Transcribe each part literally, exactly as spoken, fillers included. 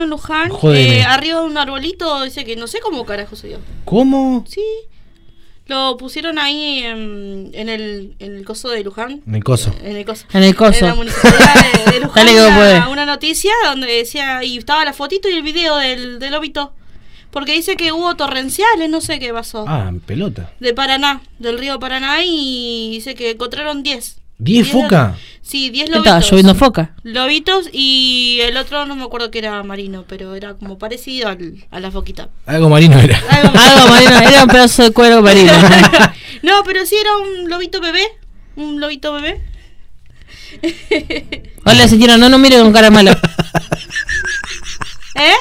En Luján, eh, arriba de un arbolito, dice que no sé cómo carajo se dio. ¿Cómo? Sí. Lo pusieron ahí en, en, el, en el coso de Luján. En el coso. En el coso. En el coso. En la municipalidad de, de Luján. Dale que puede. Una, una noticia donde decía, y estaba la fotito y el video del, del lobito. Porque dice que hubo torrenciales, no sé qué pasó. Ah, en pelota. De Paraná, del río Paraná, y dice que encontraron diez. ¿diez foca? Sí, diez ¿Qué lobitos. estaba lloviendo foca? Lobitos y el otro no me acuerdo que era marino, pero era como parecido al, a la foquita. Algo marino era. Algo Algo marino, era un pedazo de cuero marino. No, pero sí era un lobito bebé. Un lobito bebé. Hola señora, no nos mire con cara mala. ¿Eh?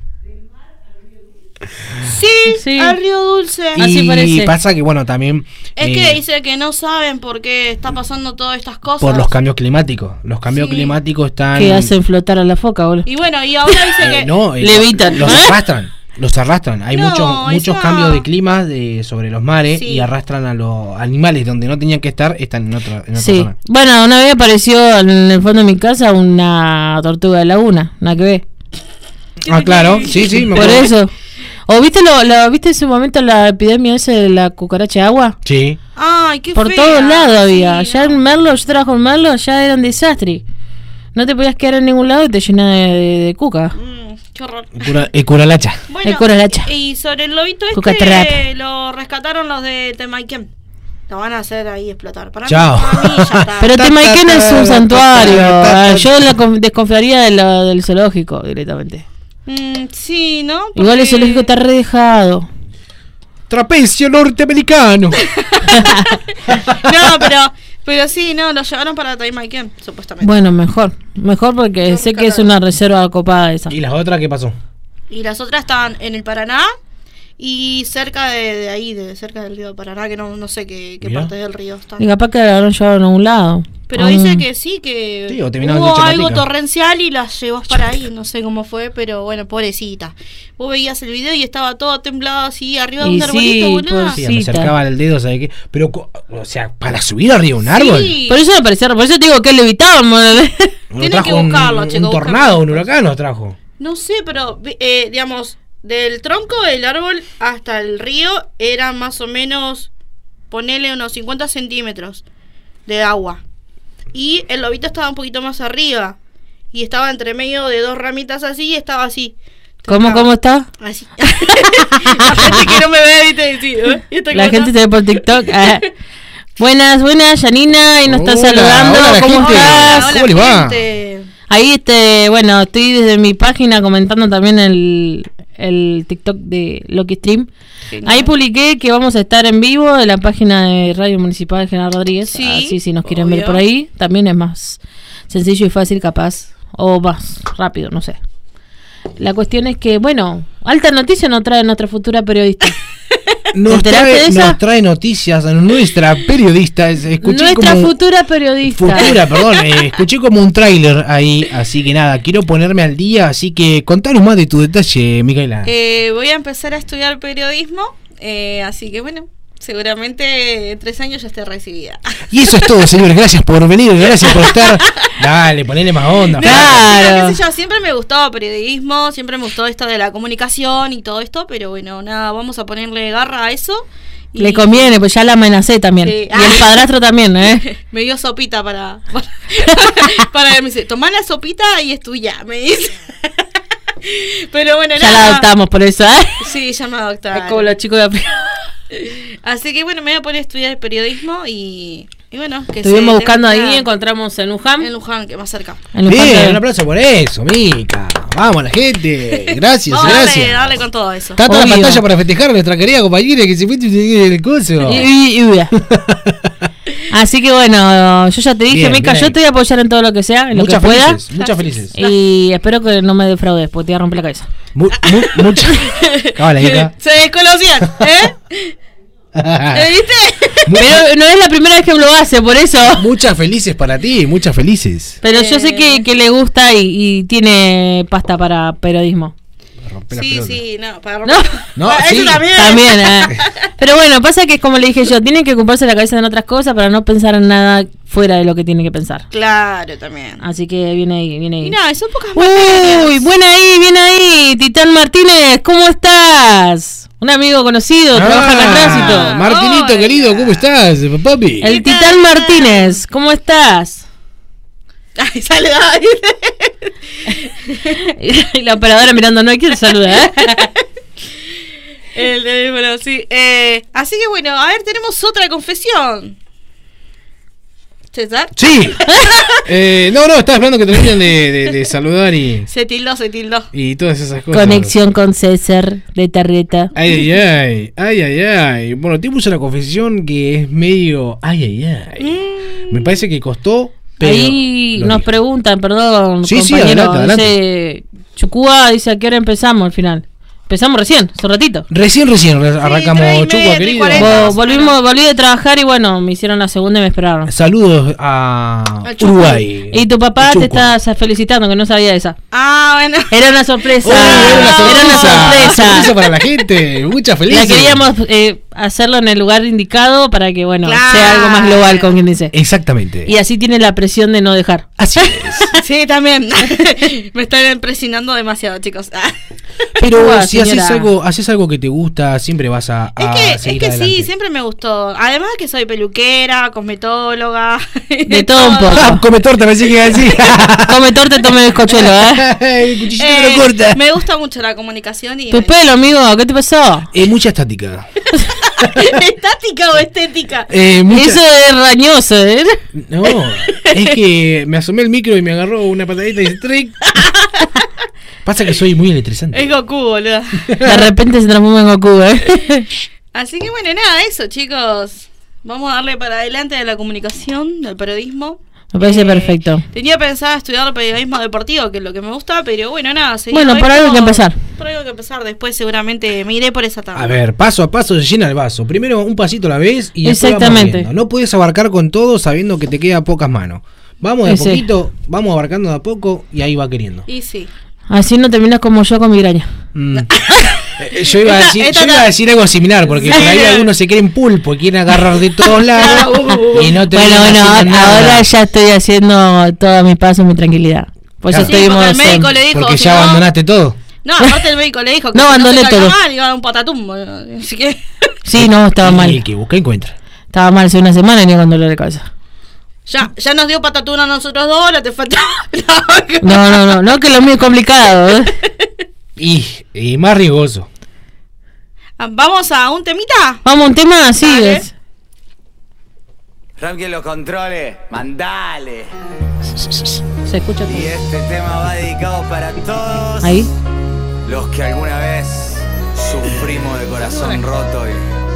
Sí, Sí. al río Dulce. Y Así parece. pasa que, bueno, también... Es eh, que dice que no saben por qué está pasando todas estas cosas. por los cambios climáticos. Los cambios Sí. climáticos están... Que hacen flotar a la foca, boludo. Y bueno, y ahora dice Eh, que... no, eh, Levitan. Los ¿Eh? arrastran. Los arrastran. Hay No, muchos muchos esa- cambios de clima de, sobre los mares Sí. y arrastran a los animales donde no tenían que estar, están en otra, en otra Sí. zona. Bueno, una vez apareció en el fondo de mi casa una tortuga de laguna, nada que ver. Ah, claro. Sí, sí, me Por acuerdo. eso. ¿O viste lo, lo viste en ese momento la epidemia esa de la cucaracha de agua? Sí. Ay, qué Por fea. todos lados había. Sí, Ya no. en Merlo, yo trabajo en Merlo, ya era un desastre. No te podías quedar en ningún lado y te llenaba de, de, de cuca. Mm, qué horror. El, cura, el curalacha. Bueno, El curalacha. y sobre el lobito Cucatrap. este lo rescataron los de Temaiken. Lo van a hacer ahí explotar. Para Chao. mí, para mí ya está. Pero Ta, Temaiken ta, es ta, un ta, santuario. ta, ta, Ah, ta. Yo la conf- desconfiaría de la- del zoológico directamente. Mm, sí, ¿no? Igual el Porque- zoológico está re dejado. Trapecio norteamericano. No, pero, pero sí, no, lo llevaron para Temaiken, supuestamente. Bueno, mejor. Mejor porque No, sé que es claro. una reserva copada esa. ¿Y las otras qué pasó? Y las otras estaban en el Paraná y cerca de, de ahí, de cerca del río Paraná, que no, no sé qué, qué Mirá. parte del río están. Y capaz que la habrán llevado a un lado. Pero A un- dice que sí, que Sí, o terminaron hubo hecho algo matica. torrencial y las llevó para ahí, no sé cómo fue, pero bueno, pobrecita. Vos veías el video y estaba todo temblado así arriba de Y un sí, arbolito, boludo. Sí, Cita. me acercaba el dedo, ¿sabes qué? Pero, co- o sea, para subir arriba de un árbol. Sí. Por eso me parecía, por eso te digo que levitábamos. Nos Tienen trajo que un- buscarlo, un, chico, tornado, buscarlo. un huracán nos trajo. No sé, pero eh, digamos, del tronco del árbol hasta el río eran más o menos, ponele unos cincuenta centímetros de agua. Y el lobito estaba un poquito más arriba. Y estaba entre medio de dos ramitas así y estaba así. ¿Cómo, Estaba cómo está? Así. La gente que no me ve, viste, sí, ¿eh? ¿Y esta La cómo gente está? te ve por TikTok. Ah. Buenas, buenas, Janina, y nos está Hola, saludando. hola, ¿Cómo gente. estás? Hola, ¿Cómo le va? gente. Ahí, este, bueno, estoy desde mi página comentando también el, el TikTok de Loki Stream. Genial. Ahí publiqué que vamos a estar en vivo en la página de Radio Municipal de General Rodríguez. Sí, Así, si nos quieren obvio. ver por ahí, también es más sencillo y fácil, capaz. O más rápido, no sé. La cuestión es que, bueno, alta noticia nos trae nuestra futura periodista. Nos enteraste trae, de esa? nos trae noticias a nuestra periodista. es- Escuché Nuestra como, futura periodista. Futura, perdón. eh, escuché como un tráiler ahí, así que nada, quiero ponerme al día, así que contanos más de tu detalle, Micaela. Eh, voy a empezar a estudiar periodismo, eh, así que bueno, seguramente en tres años ya esté recibida. Y eso es todo, señores. Gracias por venir, gracias por estar. Dale, ponele más onda. No, Claro. pero qué sé yo, siempre me gustó periodismo, siempre me gustó esto de la comunicación y todo esto, pero bueno, nada, vamos a ponerle garra a eso. y- Le conviene, pues ya la amenacé también. Sí. Y el padrastro también, ¿eh? Me dio sopita para. Para, para- me dice, tomá la sopita y es tuya, me dice. Pero bueno, Ya la nada. adoptamos por eso, ¿eh? Sí, ya me adoptaron. Es como los chicos de la primaria. Así que bueno, me voy a poner a estudiar periodismo y, y bueno, que Estuvimos se buscando ahí, tenga- encontramos en Luján. en Luján, que más cerca. En Luján Bien, que- un aplauso por eso, Mica. Vamos, la gente. Gracias, Vamos a darle, gracias. darle con todo eso. Está toda la Obvio. pantalla para festejar a nuestra querida compañera que se fue el coso. Y- y- y- Así que bueno, yo ya te dije, Bien, Mica, bien. yo te voy a apoyar en todo lo que sea, en lo Muchas que pueda. felices, muchas felices. Y espero que no me defraudes, porque te voy a romper la cabeza. Mu- mu- muchas. Cábala, Mica. Se desconocían, ¿eh? ¿Eh, ¿Viste? Pero no es la primera vez que lo hace, por eso. Muchas felices para ti, muchas felices. Pero yo sé que, que le gusta y, y tiene pasta para periodismo. romper las Sí, pelotas. sí, no, para No. No, Eso sí. también. También, eh. Pero bueno, pasa que es como le dije yo, tienen que ocuparse la cabeza en otras cosas para no pensar en nada fuera de lo que tiene que pensar. Claro, también. Así que viene ahí, viene ahí. Y nada, son pocas Uy, materias. buena ahí, bien ahí. Titán Martínez, ¿cómo estás? Un amigo conocido, trabaja en el tránsito. Martinito, Hola. querido, ¿cómo estás, papi? El Titán Martínez, ¿cómo estás? Ay, sale Y la operadora mirando, no hay quien saluda, ¿eh? El de, bueno, sí. Eh, así que bueno, a ver, tenemos otra confesión. ¿César? Sí. eh, no, no, estaba esperando que terminen de, de, de saludar y, Se tildó, se tildó. y todas esas cosas. Conexión con César de Tarreta. Ay, ay, ay, ay, ay, ay. Bueno, tenemos una confesión que es medio, ay, ay, ay. Mm. Me parece que costó, pero Ahí lo nos dije. preguntan, perdón, Sí, sí, compañero. adelante, Dice, Chucúa dice, ¿a qué hora empezamos al final? Empezamos recién, hace un ratito. Recién, recién arrancamos, tres y Chucua, media, querido. cuarenta. Vol- más o volvimos, menos. volví de trabajar y bueno, me hicieron la segunda y me esperaron. Saludos a Al Chucua. Uruguay. Y tu papá te Chucua. está felicitando, que no sabía esa. Ah, bueno. Era una sorpresa. Oh, era una sorpresa. Era una sorpresa. Sorpresa para la gente. Muchas felices. La queríamos eh, hacerlo en el lugar indicado para que, bueno, Claro. sea algo más global, como quien dice. Exactamente. Y así tiene la presión de no dejar. Así es. Sí, también. Me están presionando demasiado, chicos. Ah. Pero Chucua, si haces señora. algo, haces algo que te gusta, siempre vas a, Es a que, es seguir que adelante. sí, siempre me gustó. Además que soy peluquera, cosmetóloga. De todo un poco. Ah, come torta, me sigue así. Come torta y tome bizcochuelo, ¿eh? El cuchillito Eh, me lo corta. me gusta mucho la comunicación y Tu pelo, amigo, ¿qué te pasó? Eh, mucha estática. ¿Estática o estética? Eh, mucha... Eso es rañoso, ¿eh? No, es que me asomé el micro y me agarró una patadita y strick. Pasa que soy muy electrizante. Es Goku, boludo. De repente se transforma en Goku, ¿eh? Así que bueno, nada, eso, chicos. Vamos a darle para adelante a la comunicación, del periodismo. Me parece Eh, perfecto. Tenía pensado estudiar periodismo deportivo, que es lo que me gusta, pero bueno, nada. Bueno, por algo hay que empezar. Por algo hay que empezar. Después seguramente me iré por esa tabla. A ver, paso a paso se llena el vaso. Primero un pasito a la vez y después vamos Exactamente. viendo. No puedes abarcar con todo sabiendo que te queda pocas manos. Vamos de a Sí. poquito, vamos abarcando de a poco y ahí va queriendo. Y sí. Así no terminas como yo con migraña. Mm. Eh, yo iba, a Esta- decir, esta yo iba ta- a decir algo similar, porque por ahí algunos se quieren pulpo y quieren agarrar de todos lados y no te Bueno, bueno, ahora, ahora ya estoy haciendo todos mis pasos, mi tranquilidad. Por eso Claro. Sí, estoy en porque modo el médico zen. le dijo. Porque si ya no- abandonaste todo. No, aparte el médico le dijo que No, si abandoné se caiga todo. mal, iba a dar un patatum, boludo. Así que. Sí, no, estaba Y mal. el que busca encuentra. Estaba mal hace una semana y ni con dolor de cabeza. Ya, ya nos dio patatún a nosotros dos, ahora te falta. No, no, no, no, que lo mío es complicado. ¿eh? Y, y más riesgoso. Vamos a un temita. Vamos, un tema así. Dale. Es. Ramquen los controles, mandale. Se escucha Y todo. este tema va dedicado para todos Ahí. los que alguna vez sufrimos de corazón roto y